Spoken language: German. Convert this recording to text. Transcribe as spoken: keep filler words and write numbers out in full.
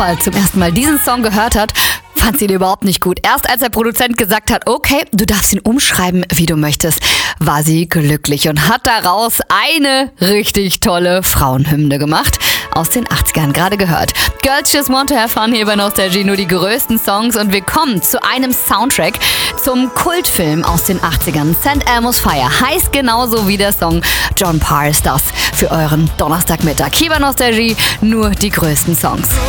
bald zum ersten Mal diesen Song gehört hat, fand sie ihn überhaupt nicht gut. Erst als der Produzent gesagt hat, okay, du darfst ihn umschreiben, wie du möchtest, war sie glücklich und hat daraus eine richtig tolle Frauenhymne gemacht. Aus den achtzigern gerade gehört. Girls Just Want to Have Fun hier bei Nostalgie, nur die größten Songs, und wir kommen zu einem Soundtrack zum Kultfilm aus den achtzigern. Sankt Elmo's Fire heißt genauso wie der Song. John Parr ist das für euren Donnerstagmittag. Hier bei Nostalgie, nur die größten Songs.